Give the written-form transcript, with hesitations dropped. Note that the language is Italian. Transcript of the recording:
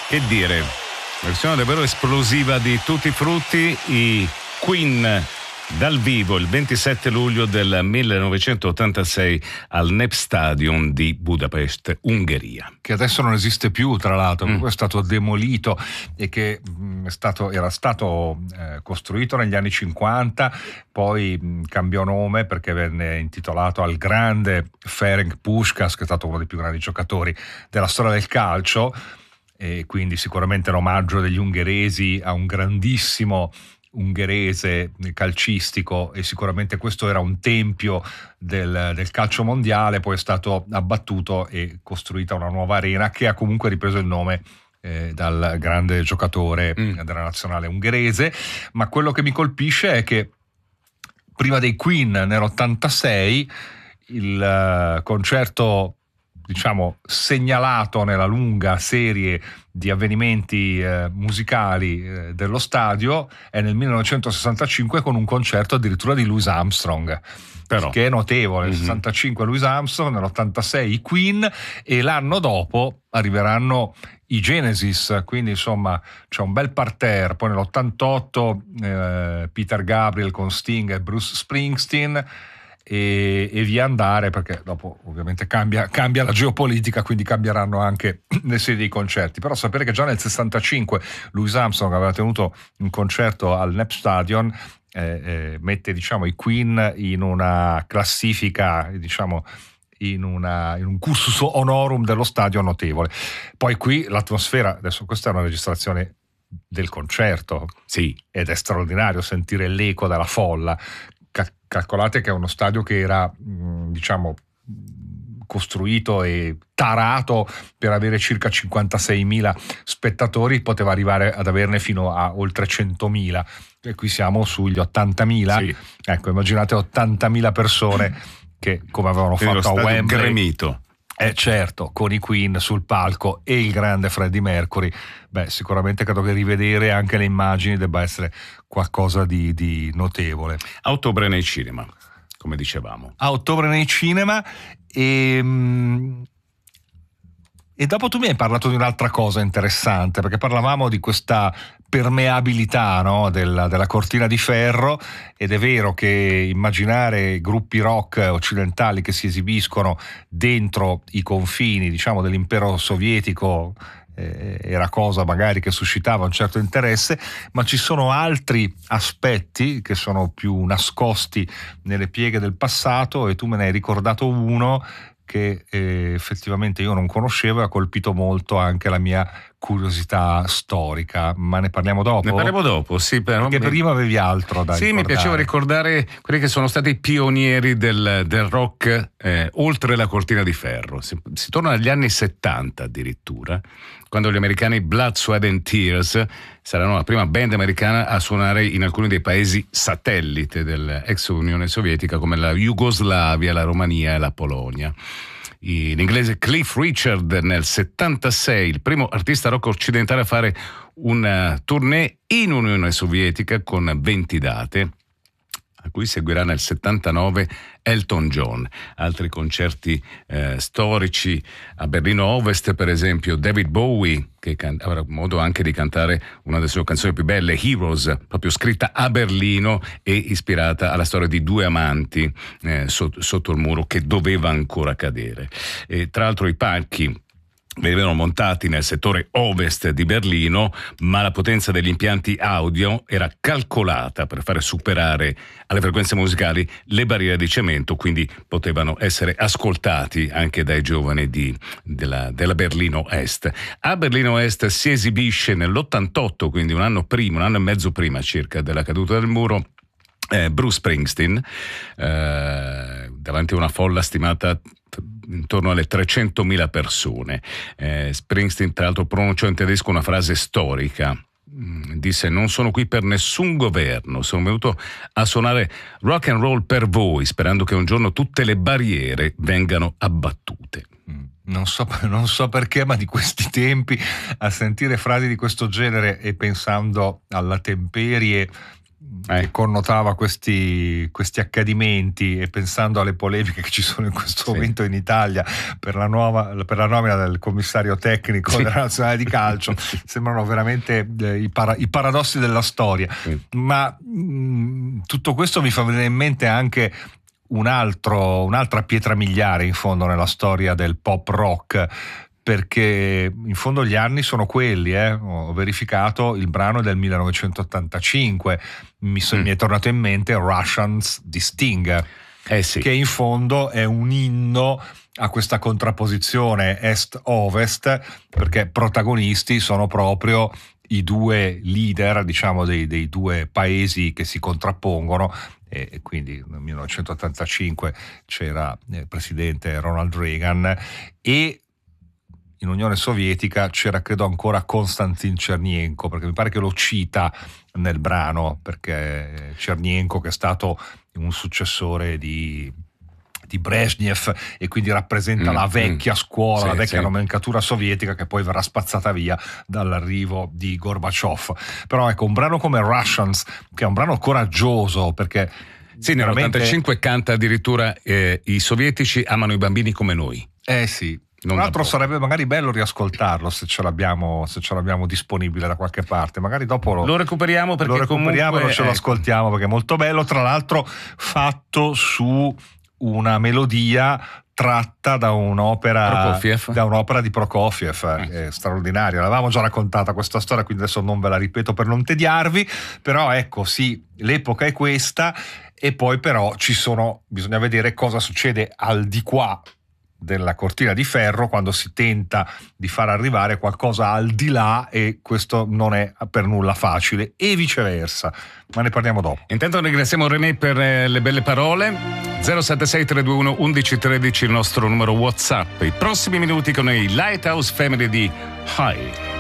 Che dire, versione davvero esplosiva di Tutti Frutti, i Queen dal vivo il 27 luglio del 1986 al Nep Stadium di Budapest, Ungheria. Che adesso non esiste più, tra l'altro, è stato demolito e che era stato costruito negli anni 50, poi cambiò nome perché venne intitolato al grande Ferenc Puskás, che è stato uno dei più grandi giocatori della storia del calcio, e quindi sicuramente un omaggio degli ungheresi a un grandissimo ungherese calcistico, e sicuramente questo era un tempio del calcio mondiale. Poi è stato abbattuto e costruita una nuova arena che ha comunque ripreso il nome dal grande giocatore della nazionale ungherese. Ma quello che mi colpisce è che prima dei Queen, nell'86, il concerto, diciamo, segnalato nella lunga serie di avvenimenti musicali dello stadio è nel 1965, con un concerto addirittura di Louis Armstrong, però, che è notevole. Nel 65 Louis Armstrong, nell'86 i Queen, e l'anno dopo arriveranno i Genesis, quindi insomma c'è un bel parterre. Poi nell'88 Peter Gabriel con Sting e Bruce Springsteen, e via andare, perché dopo ovviamente cambia la geopolitica, quindi cambieranno anche le serie dei concerti. Però sapere che già nel 65 Louis Armstrong aveva tenuto un concerto al Nep Stadium mette, diciamo, i Queen in una classifica, diciamo, in un cursus honorum dello stadio notevole. Poi qui l'atmosfera, adesso questa è una registrazione del concerto, sì, ed è straordinario sentire l'eco della folla. Calcolate che è uno stadio che era, diciamo, costruito e tarato per avere circa 56.000 spettatori, poteva arrivare ad averne fino a oltre 100.000, e qui siamo sugli 80.000. Sì. Ecco, immaginate 80.000 persone che, come avevano fatto a Wembley, gremito. Certo, con i Queen sul palco e il grande Freddie Mercury. Beh, sicuramente credo che rivedere anche le immagini debba essere qualcosa di notevole. A ottobre nei cinema, come dicevamo. A ottobre nei cinema. E dopo tu mi hai parlato di un'altra cosa interessante, perché parlavamo di questa permeabilità, no, della cortina di ferro, ed è vero che immaginare gruppi rock occidentali che si esibiscono dentro i confini, diciamo, dell'impero sovietico era cosa magari che suscitava un certo interesse, ma ci sono altri aspetti che sono più nascosti nelle pieghe del passato, e tu me ne hai ricordato uno che effettivamente io non conoscevo e ha colpito molto anche la mia curiosità storica. Ma ne parliamo dopo? Ne parliamo dopo, sì. Perché prima avevi altro da ricordare. Mi piaceva ricordare quelli che sono stati i pionieri del rock oltre la cortina di ferro. Si torna agli anni 70 addirittura, quando gli americani Blood, Sweat and Tears saranno la prima band americana a suonare in alcuni dei paesi satellite dell'ex Unione Sovietica, come la Jugoslavia, la Romania e la Polonia. L'inglese Cliff Richard nel 76, il primo artista rock occidentale a fare una tournée in Unione Sovietica con 20 date, a cui seguirà nel 79 Elton John. Altri concerti storici a Berlino Ovest, per esempio David Bowie, che avrà modo anche di cantare una delle sue canzoni più belle, Heroes, proprio scritta a Berlino e ispirata alla storia di due amanti sotto il muro che doveva ancora cadere. E tra l'altro i palchi venivano montati nel settore ovest di Berlino, ma la potenza degli impianti audio era calcolata per fare superare alle frequenze musicali le barriere di cemento, quindi potevano essere ascoltati anche dai giovani della Berlino Est. A Berlino Est si esibisce nell'88, quindi un anno e mezzo prima circa della caduta del muro, Bruce Springsteen, davanti a una folla stimata intorno alle 300.000 persone. Springsteen tra l'altro pronunciò in tedesco una frase storica, disse: non sono qui per nessun governo, sono venuto a suonare rock and roll per voi, sperando che un giorno tutte le barriere vengano abbattute. Non so perché, ma di questi tempi, a sentire frasi di questo genere e pensando alla temperie che connotava questi accadimenti, e pensando alle polemiche che ci sono in questo momento in Italia per la nomina del commissario tecnico della nazionale di calcio, sembrano veramente i paradossi della storia. Ma tutto questo mi fa venire in mente anche un'altra pietra miliare in fondo nella storia del pop rock, perché in fondo gli anni sono quelli, ho verificato, il brano è del 1985, mi è tornato in mente Russians di Sting, che in fondo è un inno a questa contrapposizione est-ovest, perché protagonisti sono proprio i due leader, diciamo, dei due paesi che si contrappongono. E quindi nel 1985 c'era il presidente Ronald Reagan, e in Unione Sovietica c'era credo ancora Konstantin Chernenko, perché mi pare che lo cita nel brano, perché Chernenko, che è stato un successore di Brezhnev, e quindi rappresenta la vecchia scuola, la vecchia nomenclatura sovietica, che poi verrà spazzata via dall'arrivo di Gorbaciov. Però ecco, un brano come Russians, che è un brano coraggioso, perché nell'85 canta addirittura i sovietici amano i bambini come noi. Sì. Tra l'altro sarebbe magari bello riascoltarlo, se ce l'abbiamo disponibile da qualche parte. Magari dopo lo recuperiamo, perché comunque ce lo ascoltiamo, perché è molto bello. Tra l'altro fatto su una melodia tratta da un'opera di Prokofiev, è straordinaria. L'avevamo già raccontata questa storia, quindi adesso non ve la ripeto per non tediarvi, però ecco, sì, l'epoca è questa, e poi però bisogna vedere cosa succede al di qua della cortina di ferro, quando si tenta di far arrivare qualcosa al di là, e questo non è per nulla facile, e viceversa, ma ne parliamo dopo. Intanto ringraziamo René per le belle parole. 076 321 1113 il nostro numero WhatsApp. I prossimi minuti con i Lighthouse Family di High.